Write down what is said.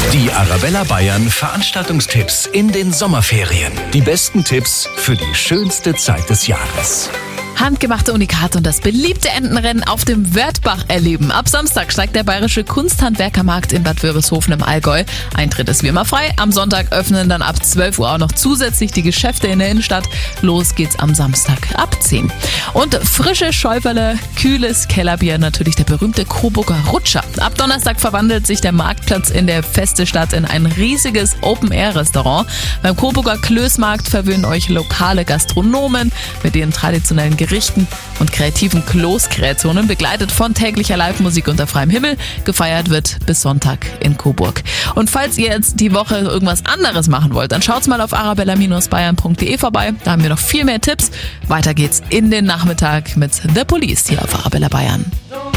Die Arabella Bayern Veranstaltungstipps in den Sommerferien. Die besten Tipps für die schönste Zeit des Jahres. Handgemachte Unikate und das beliebte Entenrennen auf dem Wörthbach erleben. Ab Samstag steigt der Bayerische Kunsthandwerkermarkt in Bad Wörishofen im Allgäu. Eintritt ist wie immer frei. Am Sonntag öffnen dann ab 12 Uhr auch noch zusätzlich die Geschäfte in der Innenstadt. Los geht's am Samstag ab 10. Und frische Schäuferle, kühles Kellerbier, natürlich der berühmte Coburger Rutscher. Ab Donnerstag verwandelt sich der Marktplatz in der Festestadt in ein riesiges Open-Air-Restaurant. Beim Coburger Klößmarkt verwöhnen euch lokale Gastronomen mit ihren traditionellen Gerichten und kreativen Kloßkreationen, begleitet von täglicher Live-Musik unter freiem Himmel. Gefeiert wird bis Sonntag in Coburg. Und falls ihr jetzt die Woche irgendwas anderes machen wollt, dann schaut's mal auf arabella-bayern.de vorbei. Da haben wir noch viel mehr Tipps. Weiter geht's in den Nachmittag mit The Police hier auf Arabella Bayern.